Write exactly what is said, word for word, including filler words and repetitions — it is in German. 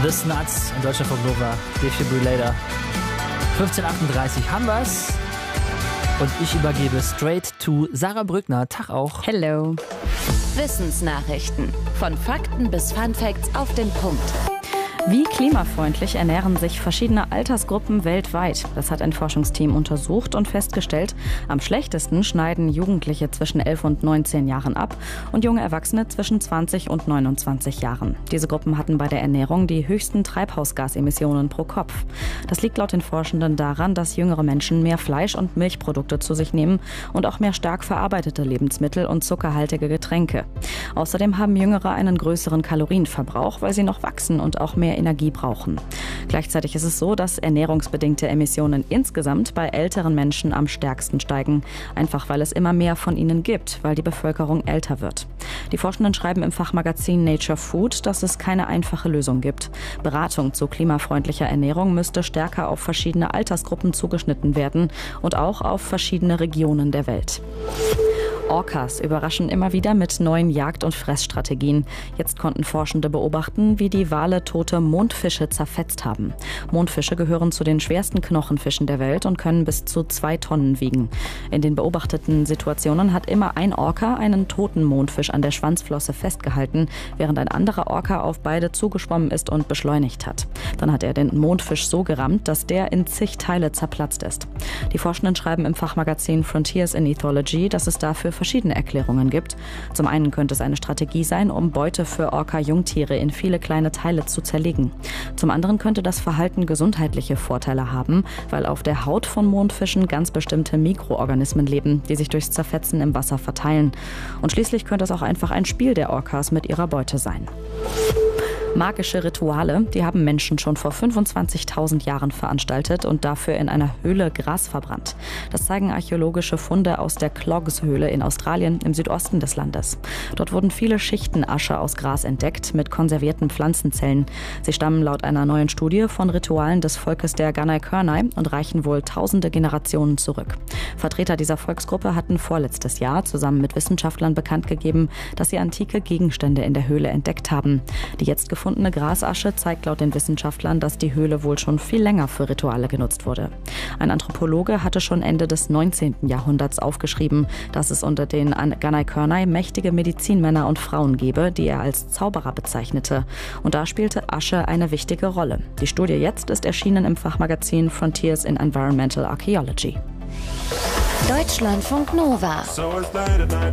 The Snuts in Deutschland von Nova, Defibrillator. fünfzehn Uhr achtunddreißig haben wir's. Und ich übergebe straight to Sarah Brückner. Tag auch. Hello. Wissensnachrichten. Von Fakten bis Funfacts auf den Punkt. Wie klimafreundlich ernähren sich verschiedene Altersgruppen weltweit? Das hat ein Forschungsteam untersucht und festgestellt, am schlechtesten schneiden Jugendliche zwischen elf und neunzehn Jahren ab und junge Erwachsene zwischen zwanzig und neunundzwanzig Jahren. Diese Gruppen hatten bei der Ernährung die höchsten Treibhausgasemissionen pro Kopf. Das liegt laut den Forschenden daran, dass jüngere Menschen mehr Fleisch- und Milchprodukte zu sich nehmen und auch mehr stark verarbeitete Lebensmittel und zuckerhaltige Getränke. Außerdem haben Jüngere einen größeren Kalorienverbrauch, weil sie noch wachsen und auch mehr Energie brauchen. Gleichzeitig ist es so, dass ernährungsbedingte Emissionen insgesamt bei älteren Menschen am stärksten steigen. Einfach weil es immer mehr von ihnen gibt, weil die Bevölkerung älter wird. Die Forschenden schreiben im Fachmagazin Nature Food, dass es keine einfache Lösung gibt. Beratung zu klimafreundlicher Ernährung müsste stärker auf verschiedene Altersgruppen zugeschnitten werden und auch auf verschiedene Regionen der Welt. Orcas überraschen immer wieder mit neuen Jagd- und Fressstrategien. Jetzt konnten Forschende beobachten, wie die Wale tote Mondfische zerfetzt haben. Mondfische gehören zu den schwersten Knochenfischen der Welt und können bis zu zwei Tonnen wiegen. In den beobachteten Situationen hat immer ein Orca einen toten Mondfisch an der Schwanzflosse festgehalten, während ein anderer Orca auf beide zugeschwommen ist und beschleunigt hat. Dann hat er den Mondfisch so gerammt, dass der in zig Teile zerplatzt ist. Die Forschenden schreiben im Fachmagazin Frontiers in Ethology, dass es dafür verschiedene Erklärungen gibt. Zum einen könnte es eine Strategie sein, um Beute für Orca-Jungtiere in viele kleine Teile zu zerlegen. Zum anderen könnte das Verhalten gesundheitliche Vorteile haben, weil auf der Haut von Mondfischen ganz bestimmte Mikroorganismen leben, die sich durchs Zerfetzen im Wasser verteilen. Und schließlich könnte es auch einfach ein Spiel der Orcas mit ihrer Beute sein. Magische Rituale, die haben Menschen schon vor fünfundzwanzigtausend Jahren veranstaltet und dafür in einer Höhle Gras verbrannt. Das zeigen archäologische Funde aus der Clogs-Höhle in Australien im Südosten des Landes. Dort wurden viele Schichten Asche aus Gras entdeckt mit konservierten Pflanzenzellen. Sie stammen laut einer neuen Studie von Ritualen des Volkes der Gunai-Kurnai und reichen wohl tausende Generationen zurück. Vertreter dieser Volksgruppe hatten vorletztes Jahr zusammen mit Wissenschaftlern bekannt gegeben, dass sie antike Gegenstände in der Höhle entdeckt haben. Die jetzt gefundene Grasasche zeigt laut den Wissenschaftlern, dass die Höhle wohl schon viel länger für Rituale genutzt wurde. Ein Anthropologe hatte schon Ende des neunzehnten Jahrhunderts aufgeschrieben, dass es unter den Gunai-Kurnai mächtige Medizinmänner und Frauen gebe, die er als Zauberer bezeichnete. Und da spielte Asche eine wichtige Rolle. Die Studie jetzt ist erschienen im Fachmagazin Frontiers in Environmental Archaeology. Deutschlandfunk Nova.